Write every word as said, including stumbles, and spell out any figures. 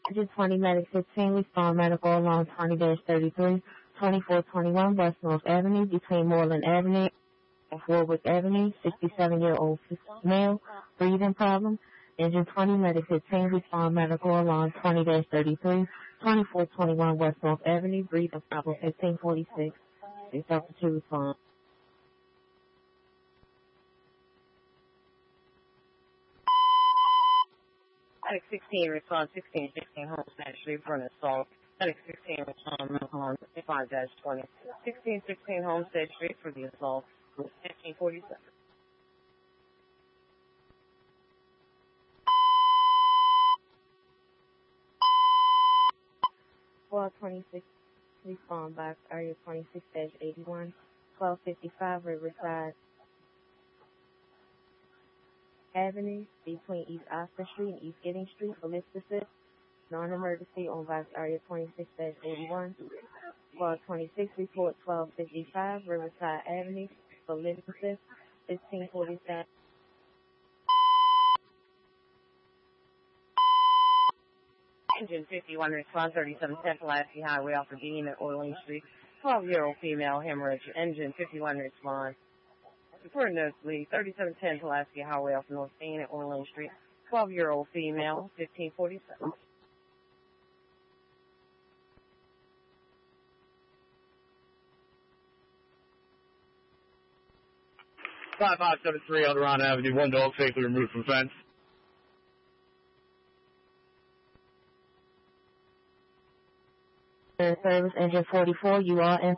Engine twenty Medic fifteen, respond medical along twenty thirty-three, twenty-four twenty-one West North Avenue between Moreland Avenue and Warwick Avenue, sixty-seven-year-old male, breathing problem. Engine twenty Medic fifteen, respond medical along twenty thirty-three, twenty-four twenty-one West North Avenue, breathing problem fifteen forty-six. six Delta two respond. Medic sixteen, respond sixteen sixteen Homestead Street for an assault. Medic sixteen, respond medical on five twenty. sixteen sixteen Homestead Street for the assault with fifteen forty-seven. twelve twenty-six, respond back, area twenty-six eighty-one, twelve fifty-five Riverside Avenue between East Oscar Street and East Giddings Street for lift assist. Non-emergency on Vice Area twenty-six eighty-one. twelve twenty-six, report twelve fifty-five Riverside Avenue for lift assist, fifteen forty-seven. Engine fifty-one, respond thirty-seven ten Pulaski Highway off of Dean at Orleans Street. twelve-year-old female hemorrhage. Engine fifty-one, respond. For nosebleed, thirty-seven ten Pulaski Highway off North Dean at Orleans Street. twelve-year-old female, fifteen forty-seven. five five seven three Eldorado Avenue, one dog safely removed from fence. Service engine forty-four, you are in